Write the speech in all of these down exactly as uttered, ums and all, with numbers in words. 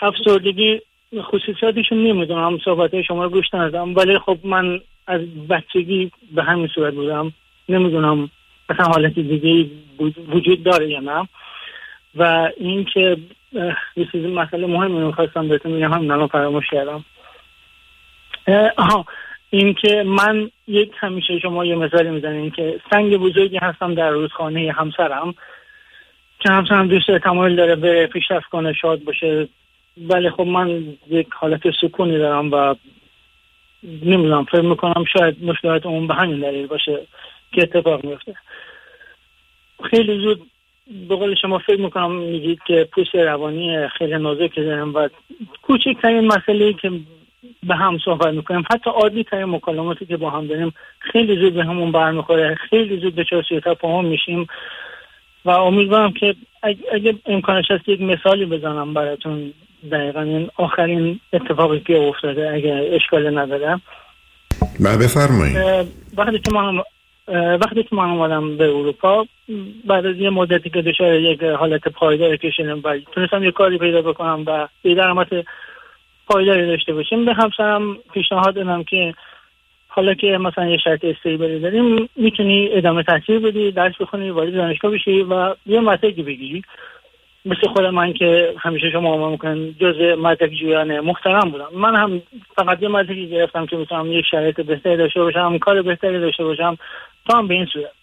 افسردگی خصوصیاتشون نمیدونم، صحبت شما رو گوش ندادم، ولی خب من از بچگی به همین صورت بودم، نمیدونم مثلا حالت دیگه وجود داره یا نه. و این که یه چیز مسئله مهمی رو خواستم بهتون میگم، همین الان فراموش کردم. آها این که من یک همیشه شما یه مثالی میزنین که سنگ بزرگی هستم در رودخانه همسرم که همسرم دوست تمایل داره به پیشرفت کنه، شاد باشه، ولی خب من یک حالت سکونی دارم و نمیدونم، فکر میکنم شاید مشکلات اون به همین دلیل باشه که اتفاق میفته. خیلی زود به قول شما فکر میکنم میگید که پوست روانی خیلی نازک دارم و کوچکترین مسئله‌ای که به هم صحبت میکنیم، حتی عادی ترین مکالماتی که با هم داریم، خیلی زود به همون برمیخوره، خیلی زود به چه تفاهم میشیم. و امیدوارم که اگه امکانش هست یک مثالی بزنم براتون، دقیقاً این آخرین اتفاقی که افتاده اگه اشکال نداره. ما بفرمایید. وقتی که من وقتی که من اومدم به اروپا، بعد از یه مدتی که دچار یک حالت پایدار کشیدم و تونستم یه کاری پیدا بکنم و یه درآمد پایداری داشته باشیم، به همسرم پیشنهاد دادم که حالا که مثلا یه شرط استیبلی داریم، میتونی ادامه تحصیل بدی، درس بخونی، وارد دانشگاه بشی و یه مدرکی بگیری. مثل خود من که همیشه شما ما میکنن جزء مدرک جویان محترم بودم، من هم فقط یه مدرکی گرفتم که میتونم یک شرایط بهتری داشته باشم، کار بهتری داشته باشم. تا هم به این صورت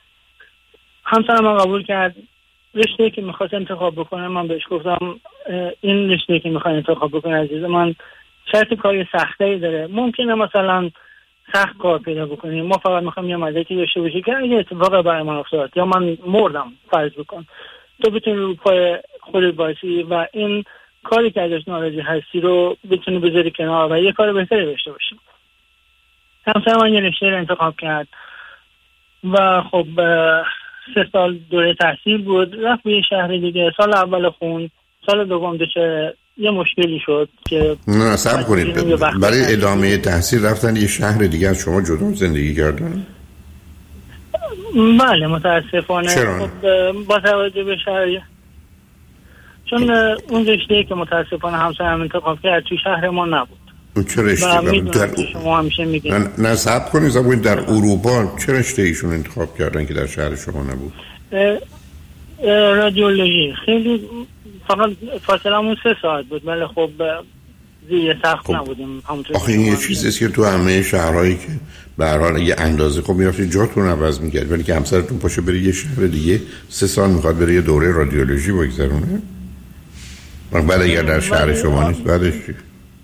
همسرم من قبول کرد. رشته‌ای که میخواست انتخاب بکنه، من بهش گفتم این رشته‌ای که میخوای انتخاب بکنه عزیز من شرط کاری سختایی داره، ممکنه مثلا سخت کار پیدا بکنیم، ما فقط میخوایم یه مدرکی داشته باشی که اگه اتفاقی برای من افتاد یا من مردم فرض بکن، تو بتونی رو پای خودت باشی و این کاری که ازش ناراضی هستی رو بتونی بذاری کنار و یه کار بهتری داشته باشی. همسر من یه رشته رو انتخاب کرد و خب سه سال دوره تحصیل بود، رفت به یه شهر دیگه، سال اول خون، سال دوم دچار یه مشکلی شد که نه صبر کنید، برای ادامه تحصیل رفتن یه شهر دیگه از شما جدا زندگی کردن؟ بله متاسفانه. خب با توجه به شهر، چون اون رشته‌ای که متاسفانه همسرم انتخاب کرد تو شهر ما نبود. چه رشته؟ در شما همیشه میگین نه, نه صبر کنید، صبر در اروپا چه رشته ایشون انتخاب کردن که در شهر شما نبود؟ رادیولوژی. خیلی فقط فاصله همون سه ساعت بود، ولی خب زیر سخت خب نبودیم. آخه این یه چیزیست که تو همه شهرهایی که به هر حال یه اندازه خب میرفتید جاتون عوض می‌کرد، ولی که همسرتون پاشه بره یه شهر دیگه سه سال میخواد بره یه دوره رادیولوژی بگذرونه، بعد اگر در شهر شما نیست بعدش چی؟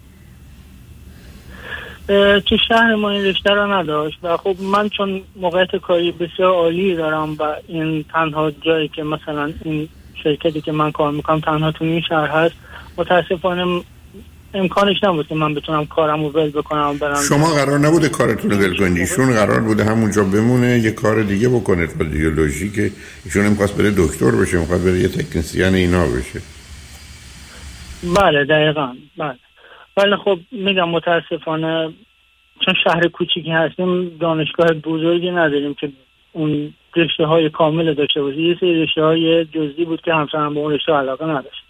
تو شهر ما این رشته رو نداشت و خب من چون موقعیت کاری بسیار عالی دارم و این تنها جایی که مثلا این شرکتی که من کار میکنم تنها تو این شهر هست، متاسفانه امکانش نبود که من بتونم کارم رو ول بکنم برم. شما قرار نبوده کارتون رو ول کنید، ایشون قرار بوده همونجا بمونه یه کار دیگه بکنه رادیولوژی، که ایشون می‌خواست بره دکتر بشه، می‌خواست بره یه تکنسین اینا بشه. بله دقیقاً بله. ولی خب میگم متاسفانه چون شهر کوچیکی هستیم دانشگاه بزرگی نداریم که اون رشته های کامل داشته باشه، یه سری رشته های جزئی بود که همسرم به اون رشته علاقه نداشت.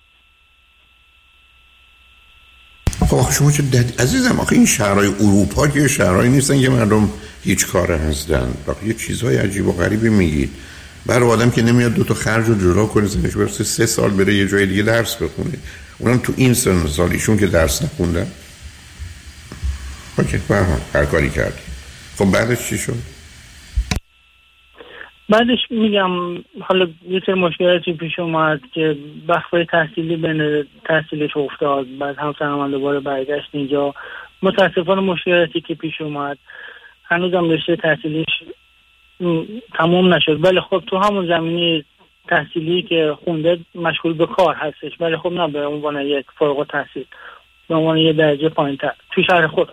خب شما چه دد... عزیزم آخه این شهرهای اروپا که شهرهایی نیستن که مردم هیچ کاره هستن، آخه یه چیزهای عجیب و غریبی میگید. برای آدم که نمیاد دو تا خرج رو جدا کنه، زنش برسه سه سال بره یه جای دیگه درس بخونه، اونم تو این سن سال ایشون که درس نخوندن. اوکی برام هر کاری کردی. خب بعدش چی شد؟ بعدش میگم حالا یه سری مشکلاتی پیش اومد که وقفه تحصیلی بین تحصیلش افتاد، بعد همسرم من دوباره برگشت اینجا. متاسفانه مشکلاتی که پیش اومد هنوزم رشته تحصیلیش تموم نشد، ولی خب تو همون زمینه تحصیلی که خونده مشغول به کار هستش، ولی خب نه به عنوان یک فارغ التحصیل، به عنوان یه درجه پایین‌تر تو شهر خودم.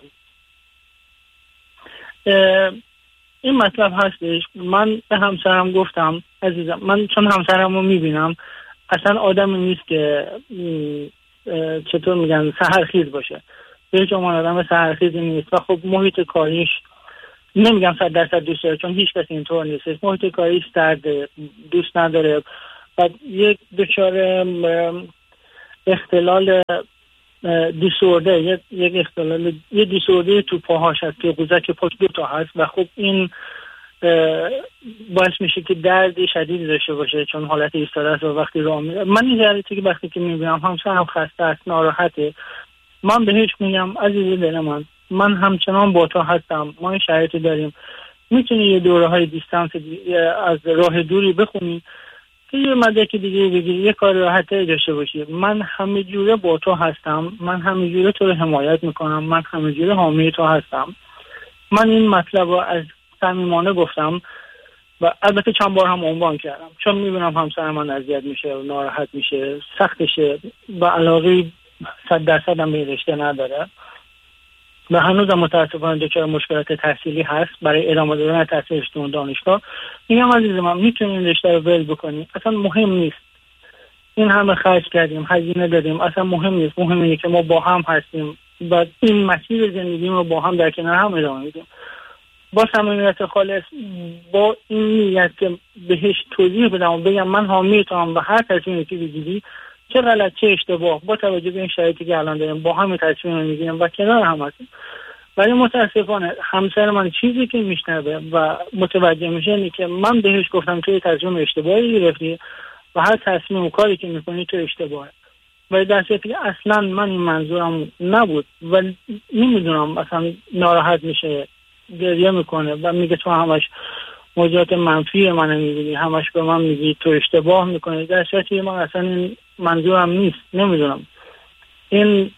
این مطلب هستش. من به همسرم گفتم عزیزم، من چون همسرم رو میبینم اصلا آدمی نیست که چطور میگن سحرخیز باشه، به جای من آدم سحرخیزی نیست و خب محیط کاریش نمیگم صد درصد دوست داره، چون هیچ کسی اینطور نیست، محیط کاریش سرده، دوست نداره و یک دچار اختلال دیسورده، یک یک اختلال، یه دیسورده تو پاهاش هست که قوزک پا دو تا هست و خب این باعث میشه که درد شدید داشته باشه چون حالت ایستاده است و وقتی راه میره. من این حالتی که وقتی که میبینم همسرم خسته است، ناراحته، من بهش میگم عزیز دل من، من همچنان با تو هستم، ما این شرایطی داریم، میتونی یه دوره های دیستانس از راه دوری بخونی که یه مدرک دیگه بگیری، یه کار راحتی داشته باشی. من همه جوره با تو هستم، من همه جوره تو رو حمایت میکنم، من همه جوره حامی تو هستم. من این مطلب رو از صمیمانه گفتم و البته چند بار هم عنوان کردم چون میبینم همسر من اذیت میشه و ناراحت میشه، سختشه و علاقه صد درصد هم به رشته نداره و هنوز هم متاسفانه دچار مشکلات تحصیلی هست برای ادامه دادن تحصیلش تو دانشگاه. میگم عزیز من میتونی این رشته رو ول بکنی، اصلا مهم نیست، این همه خرج کردیم، هزینه دادیم، اصلا مهم نیست، مهم اینه که ما با هم هستیم و این مسیر زندگی رو با هم در کنار هم ادامه میدیم با صمیمیت خالص، با این نیت که بهش توضیح بدم و بگم من حامی تو هم و هر تصمیمی که بگیری، چه غلط چه اشتباه، با توجه به این شرایطی که الان داریم با هم تصمیم میگیریم و کنار هم هستیم. ولی متاسفانه همسر من چیزی که میشنوه و متوجه میشه اینه که من بهش گفتم توی تصمیم اشتباهی گرفتی و هر تصمیم و کاری که میکنی تو اشتباهه، ولی در صورتی که اصلا من این منظورم نبود و نمیدونم، اصلا ناراحت میشه، گریه میکنه و میگه تو همش موضوعات منفی منو میبینی، همش به من میگی تو اشتباه میکنی، در صورتی من اصلا این منظورم نیست. نمیدونم این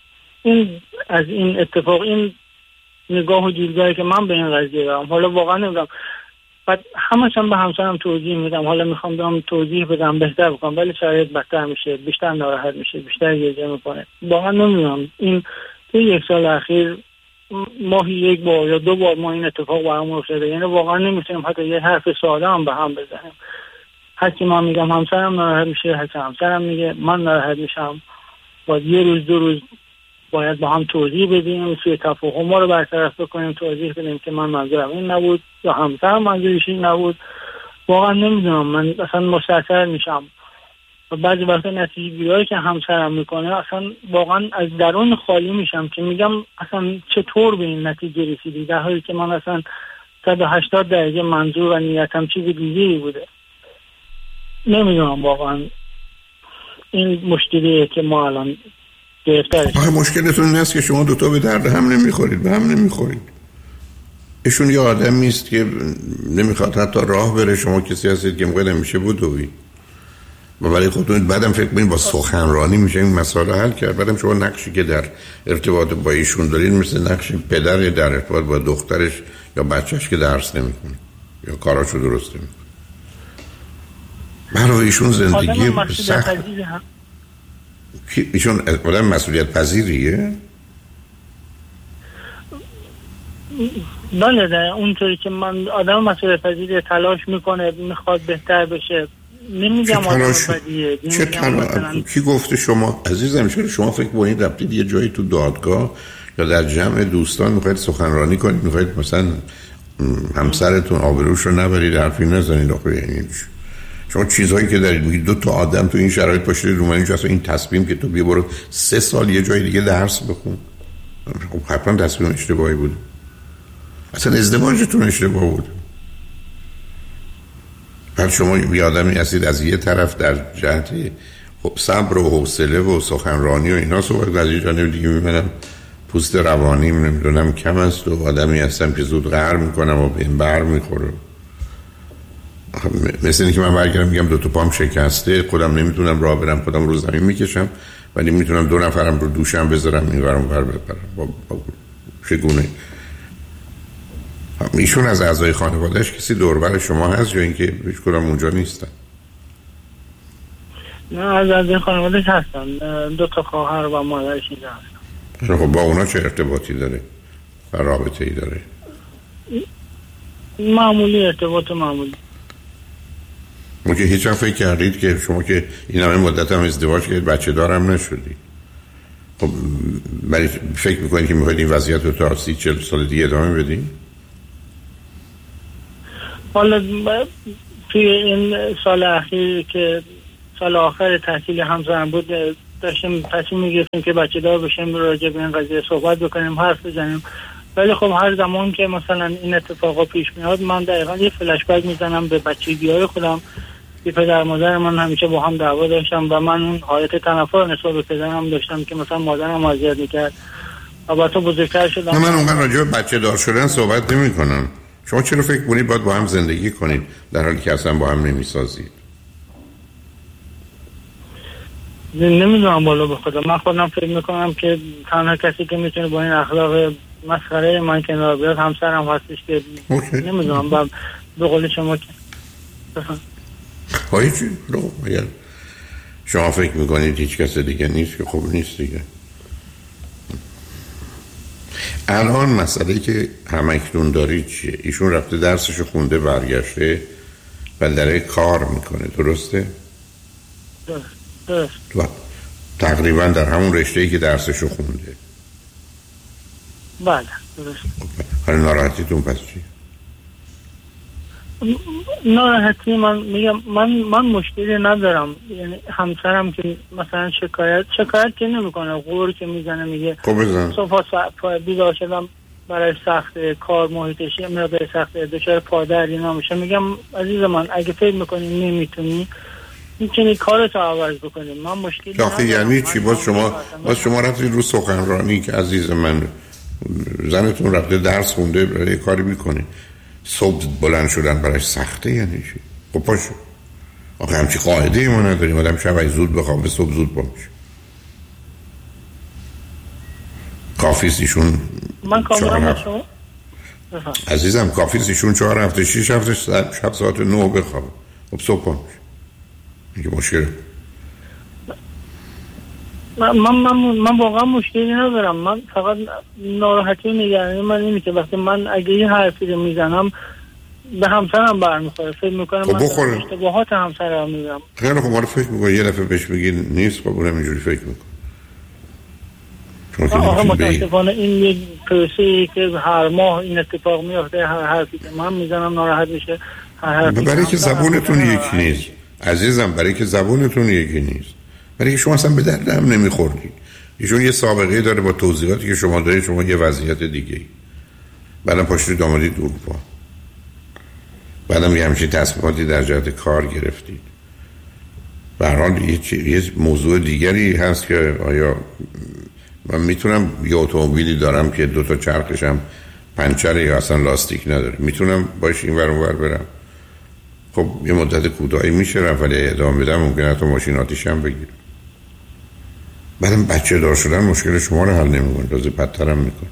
این از این اتفاق، این نگاه و دیدگاهی که من به این قضیه دارم، حالا واقعا نمیدونم، بعد همش هم به همسرم توضیح میدم، حالا میخوام دارم توضیح بدم بهتر بکنم ولی شاید بدتر میشه، بیشتر ناراحت میشه، بیشتر گریه میکنه. واقعا نمیدونم این توی یک سال اخیر ماهی یک بار یا دو بار ما این اتفاق برام افتاده، یعنی واقعا نمیتونیم حتی یه حرف ساده هم به هم بزنیم. هرچی من میگم همسرم ناراحت میشه، هرچی همسرم میگه من ناراحت میشم، باید یه روز دو روز باید با هم توضیح بدیم، سوی تفاهم ما رو برطرف بکنیم، توضیح بدیم که من منظورم این نبود یا همسرم منظورش این نبود. واقعا نمیدونم، من اصلا مستثر میشم و بعضی وقتا نتیجه گیری که همسرم میکنه اصلا واقعا از درون خالی میشم که میگم اصلا چطور به این نتیجه رسیدی، در حالی که من اصلا صد و هشتاد درجه منظور و نیتم چیز دیگه‌ای بوده. نمیدونم واقعا این مشکلیه که ما الان گرفتارش. آخه مشکلتون این است که شما دوتا به درد هم نمیخورید، به هم نمیخورید. ایشون یه آدمی است که نمیخواد حتی راه بره، شما کسی هستید که موقع نمیشه بدوی و ولی خودتون بعدم فکر کنید با سخنرانی میشه این مسئله حل کرد. بعدم شما نقشی که در ارتباط با ایشون دارید مثل نقش پدر در ارتباط با دخترش یا بچهش که درس نمیکنه یا کاراشو درست نمیکنه. برای ایشون زندگی سخت. ایشون آدم مسئولیت پذیریه؟ بله، اونطوری که من آدم مسئولیت پذیری، تلاش میکنه، میخواد بهتر بشه. نمیگم آدم بدیه. چه تلاش؟ کی گفته شما عزیزم؟ چرا شما فکر کنید رفتید یه جایی تو دادگاه یا در جمع دوستان میخواید سخنرانی کنید، میخواید مثلا همسرتون آبروش رو نبرید، حرفی نزنید؟ آخه یعنی شما چیزهایی که دارید میگید دو تا آدم تو این شرایط پشت رومانی اصلا این تصمیم که تو بیا برو سه سال یه جای دیگه درس بخون، خب حتما تصمیم اشتباهی بود، اصلا ازدواجتون اشتباه بود. بعد شما یه آدمی هستید از یه طرف در جهت صبر و حوصله و سخنرانی و اینا صحبت، از یه جانب دیگه میبینم پوست روانیم نمیدونم کم است و آدمی هستم که زود قهر میکنم و به این بر میخوره. مثل اینکه من برگردم میگم دو تا پام شکسته، خودم نمیتونم راه برم، خودم رو زمین میکشم ولی میتونم دو نفرم رو دوشم بذارم این ورم ور ببرم. با, با چگونه ایشون از اعضای خانوادهش کسی دوربر شما هست یا اینکه هیچ کدوم اونجا نیستن؟ نه، از اعضای خانوادهش هستن، دو تا خواهر و مادرش اینجا هستن. خب با اونا چه ارتباطی داره و رابطه ای داره؟ معمولی، ارتباط معمولی. اون که هیچ هم فکر کردید که شما که این همه مدت هم ازدواج کردید بچه دارم نشدید، خب ولی فکر میکنید که میخواید این وضعیت رو تا سی چل سال دیگه ادامه بدید؟ حالا توی این سال اخیر که سال آخر تحصیل همسرم بود داشتیم تصمیم میگرفتیم که بچه دار بشیم، راجع به این قضیه صحبت بکنیم، حرف بزنیم. ولی خب هر زمان که مثلا این اتفاقا پیش میاد من دقیقا یه فلش بک میزنم به بچگی‌های خودم که پدر مادر من همیشه با هم دعوا داشتم و من اون حالت تنفر نسبت به پدرم داشتم که مثلا مادرم اذیت میکرد. البته بزرگتر شدم. من اونقدر راجع به بچه دار شدن صحبت نمی کنم. شما چرا فکر کنید باید با هم زندگی کنید در حالی که اصلا با هم نمیسازید؟ نمیدونم بالا به خدا. من خودم فکر میکنم که تنها کسی که میتونه با این اخلاق مسخره من کنار بیاد همسرم هستش که نمیدونم با به قول شما که هایی چی؟ رو اگر شما فکر میکنید هیچ کس دیگه نیست که خوب نیست دیگه. الان مسئله که همکنون دارید چیه؟ ایشون رفته درسشو خونده برگشته و داره کار میکنه، درسته؟ درست درست و تقریبا در همون رشته‌ای که درسشو خونده. بله درست. حالا ناراحتیتون پس چی؟ ناراحتی من میگم من من مشکلی ندارم، یعنی همسرم که مثلا شکایت شکایت که نمیکنه، غور که میزنه میگه خب بزن صبح بیدار شدم برای سخت کار محیطش میاد به سخت دچار پادر اینا میشه. میگم عزیز من اگه فکر میکنی نمیتونی میتونی کارتو عوض بکنی، من مشکلی ندارم. یعنی چی؟ باز شما باز شما رفتید رو سخنرانی که عزیز من زنتون رفته درس خونده برای کاری میکنه، صبح بلند شدن برای سخته یعنی چی؟ خب پاشو. آخه همچی قاعده ای ما نداریم آدم شب زود بخوابه صبح زود پا میشه. کافیست ایشون من کاملا شما عزیزم کافیست ایشون چهار هفته شیش هفته شب ساعت نه بخوابه، خب صبح پا میشه. میگه مشکل من من من واقعا مشکلی ندارم. من فقط ناراحتی نگرانی من اینه که وقتی من اگه یه حرفی رو میزنم به همسرم برمیخوره، فکر میکنم خب من اشتباهات همسرم میگم. خیلی خوب، ما رو فکر میکنه یه دفعه بهش بگی نیست، خب اونم اینجوری فکر میکنه. آقا متاسفانه این یک پروسه‌ای که هر ماه این اتفاق میفته، هر حرفی که من میزنم ناراحت میشه. برای که زبونتون یکی نیست عزیزم، برای که زبونتون یکی نیست، برای که شما اصلا به درد هم نمیخوردید. ایشون یه سابقه داره با توضیحاتی که شما دارید، شما یه وضعیت دیگه ای، بعدم پاشید آمدید اروپا، بعدم یه همچین تصمیماتی در جهت کار گرفتید. به هر حال یه, یه موضوع دیگری هست که آیا من میتونم یه اتومبیلی دارم که دو تا چرخش هم پنچره یا اصلا لاستیک نداره، میتونم باش این ور اون ور برم. خب یه مدت کوتاهی میشه رفت، ولی ادامه بدم ممکنه تو ماشین آتیش هم بگیرم. بعدم بچه دار شدن مشکل شما رو حل نمیکنه، تازه بدتر هم میکنه.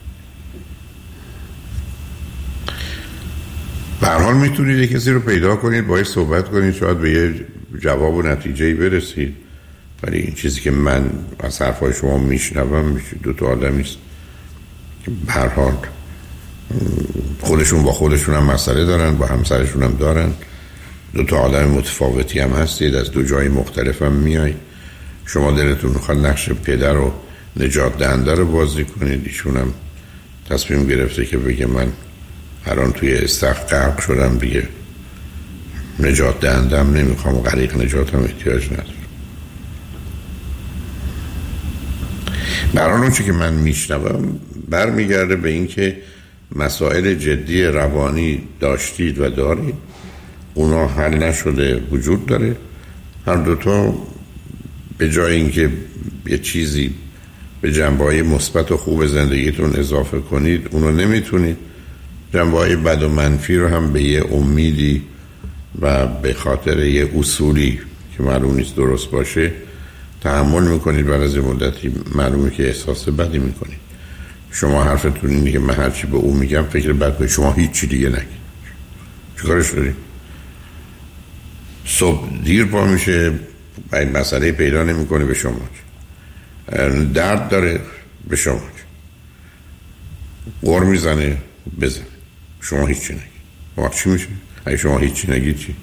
به هر حال میتونید کسی رو پیدا کنید، باهاش صحبت کنید، شاید به یه جواب و نتیجه‌ای برسید. ولی این چیزی که من از حرفای شما میشنوم میشه دو تا آدمی است که به هر حال خودشون با خودشون هم مسئله دارن، با همسرشون هم دارن، دو تا آدم متفاوتی هم هستید، از دو جای مختلف هم میایید. شما دلتون میخواد نقش پدر و نجات دهنده رو بازی کنید، ایشون هم تصمیم گرفته که بگه من الان توی استخ غرق شدم دیگه، نجات دهنده هم نمیخوام و غریق نجات هم احتیاج ندارم. برای اون چی که من میشنوم برمیگرده به این که مسائل جدی روانی داشتید و دارید، اونا حل نشده وجود داره. هر دوتا به جای اینکه یه چیزی به جنبه‌های مثبت و خوب زندگیتون اضافه کنید، اونو نمیتونید. جنبه‌های بد و منفی رو هم به یه امیدی و به خاطر یه اصولی که معلوم نیست درست باشه تحمل میکنید. بعد از مدتی معلومه که احساس بدی میکنید. شما حرفتون اینه که من هرچی به اون میگم فکر بد کنید، شما هیچی دیگه نگید. چیکارش دارید؟ صبح دیر پا میشه، این مسئله پیدا نمیکنه به شما، درد داره به شما، غر میزنه بزن، شما هیچی نگید. وقت چی میشه؟ اگه شما هیچی نگید چی؟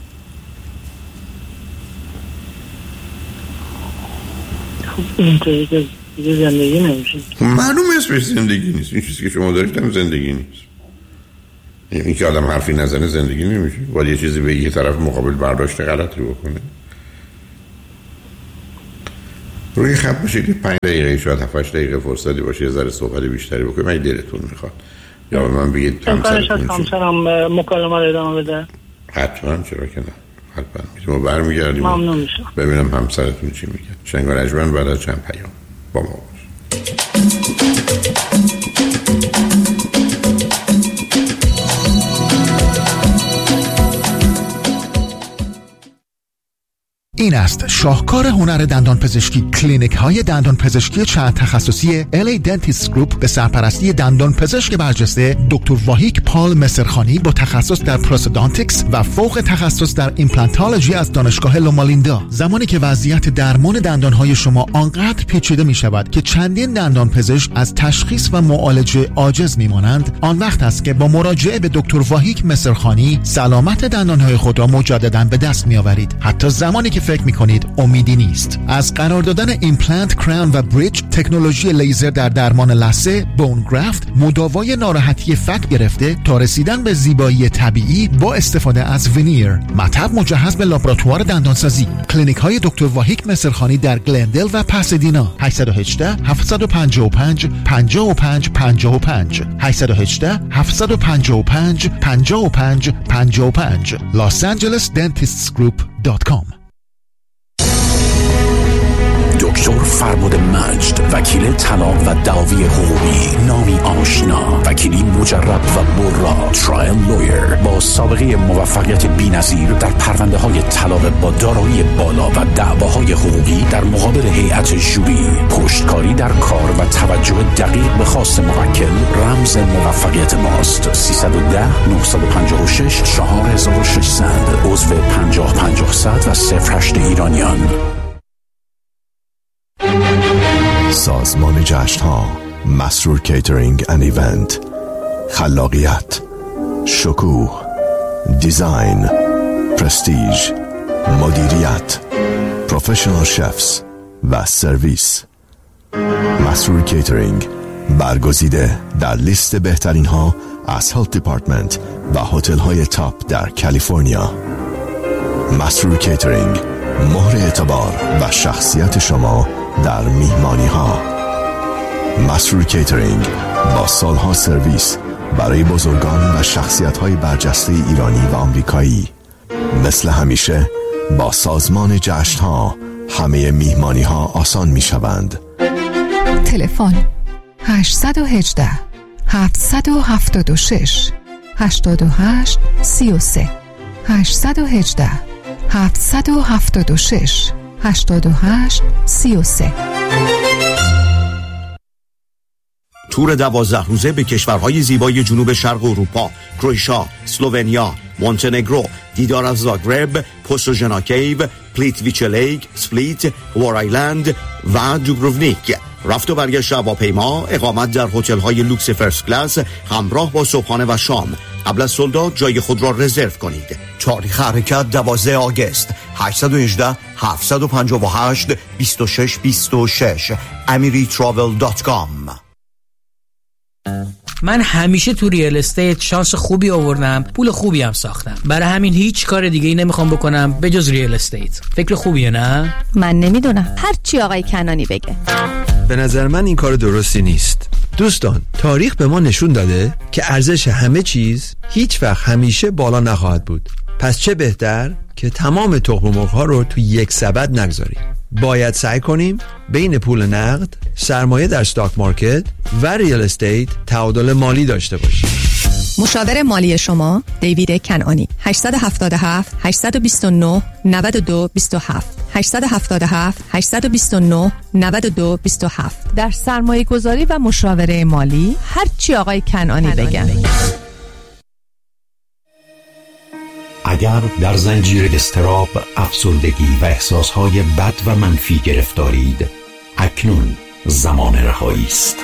خب اینطوری که دیگه زندگی نمیشه. معلوم اسمش زندگی نیست. این چیزی که شما دارید هم زندگی نیست. این که آدم حرفی نزنه زندگی نمیشه. ولی یه چیزی به یه طرف مقابل برداشت غلطی بکنه. روی خط باشید، پنج دقیقه شاید هفت دقیقه فرصتی باشه یه ذره صحبت بیشتری بکنیم اگه دلتون میخواد، یا به من بگید همسرتون همسرم مکالمه رو ادامه بده. حتما، چرا که نه، حتما میتونم برمیگردیم ممنون میشم ببینم همسرتون چی میگه. شنگار اجمن بعد از چند پیام با ما باش. این است شاهکار هنر دندان پزشکی. کلینیک های دندان پزشکی چند تخصصی ال ای Dentist Group به سرپرستی دندان پزشک برجسته دکتر واهیک پال مصرخانی با تخصص در پروستودانتیکس و فوق تخصص در ایمپلانتولوژی از دانشگاه لومالیندا. زمانی که وضعیت درمان دندان های شما آنقدر پیچیده می شود که چندین دندان پزشک از تشخیص و معالجه عاجز می مانند، آن وقت است که با مراجعه به دکتر واهیک مصرخانی سلامت دندان های خود را مجددا به دست می آورید، حتی زمانی که فکر می‌کنید امیدی نیست. از قرار دادن ایمپلنت، کراون و بریج، تکنولوژی لیزر در درمان لثه، بون گرافت، مداوای ناراحتی فک گرفته تا رسیدن به زیبایی طبیعی با استفاده از ونیر، مطب مجهز به لابراتوار دندانسازی. کلینیک‌های دکتر واهیک مصرخانی در گلندل و پاسادینا. هشت یک هشت هفت پنج پنج پنج پنج پنج پنج هشت یک هشت هفت پنج پنج پنج پنج پنج پنج los angeles dentists group dot com. دکتر فرمود مجد، وکیل طلاق و دعاوی حقوقی، نامی آشنا، وکیلی مجرب و برا، ترایل لویر با سابقه موفقیت بی‌نظیر در پرونده های طلاق با دارایی بالا و دعواهای حقوقی در مقابل هیئت ژوری، پشتکاری در کار و توجه دقیق به خواست موکل رمز موفقیت ماست. سیصد و ده نه پنج شش چهار هزار و ششصد عضو پنجاه پنجاه صد و صفر هشت ایرانیان. سازمان جشن‌ها، مسرور کیترینگ اند ایونت، خلاقیت، شکوه، دیزاین، پرستیژ، مدیریت، پروفشنال شفز و سرویس. مسرور کیترینگ برگزیده در لیست بهترین ها از هلت دیپارتمنت و هتل های تاپ در کالیفرنیا. مسرور کیترینگ، مهر اعتبار و شخصیت شما در میهمانی ها. مسرور کیترینگ با سالها سرویس برای بزرگان و شخصیت های برجسته ایرانی و آمریکایی. مثل همیشه با سازمان جشن ها همه میهمانی ها آسان می شوند. تلفن هشت یک هشت هفت هفت شش هشت هشت سه سه هشت یک هشت هفت هفت شش هشت هشت سه سه. تور دوازده روزه به کشورهای زیبای جنوب شرق اروپا، کرواتیا، اسلوونیا، مونتنگرو، دیدار از زاگرب، پوستوژنا کیو، پلیتویچ لیک، سپلیت، وار آیلند و دوبروونیک. رفت و برگشت هواپیما، اقامت در هتل‌های لوکس فرست کلاس همراه با صبحانه و شام. قبل از سولداد جای خود را رزرو کنید. تاریخ حرکت دوازده آگوست. هشت یک هشت هفت پنج هشت دو شش دو شش امری تراول دات کام. من همیشه تو ریال استیت شانس خوبی آوردم، پول خوبی هم ساختم. برای همین هیچ کار دیگه ای نمیخوام بکنم به جز ریال استیت. فکر خوبیه نه؟ من نمیدونم، هر چی آقای کنانی بگه. به نظر من این کار درستی نیست. دوستان، تاریخ به ما نشون داده که ارزش همه چیز هیچ وقت همیشه بالا نخواهد بود. پس چه بهتر که تمام تخم مرغ‌ها رو تو یک سبد نگذاریم. باید سعی کنیم بین پول نقد، سرمایه در استاک مارکت و ریال استیت تعادل مالی داشته باشیم. مشاور مالی شما دیوید کنعانی. هشت هفت هفت هشت دو نه نه دو دو هفت هشت هفت هفت هشت دو نه نه دو دو هفت. در سرمایه گذاری و مشاوره مالی هر چی آقای کنعانی بگن. اگر در زنجیر اضطراب، افسردگی و احساسهای بد و منفی گرفتارید، اکنون زمان رهایی است.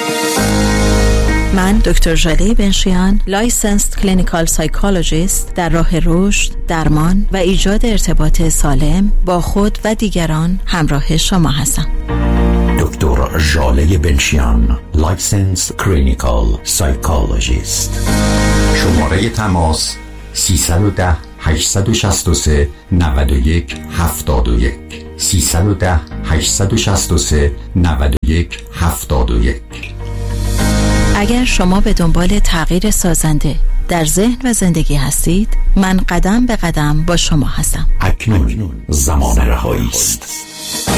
من دکتر ژاله بنشیان، لایسنسد کلینیکال سایکولوژیست، در راه رشد، درمان و ایجاد ارتباط سالم با خود و دیگران همراه شما هستم. دکتر ژاله بنشیان، لایسنسد کلینیکال سایکولوژیست. شماره تماس سیصد و ده هشتصد و شصت و سه نود و یک هفتاد و یک. سیصد و ده هشتصد و شصت و سه نود و یک هفتاد و یک. اگر شما به دنبال تغییر سازنده در ذهن و زندگی هستید، من قدم به قدم با شما هستم. اکنون زمان رهایی است.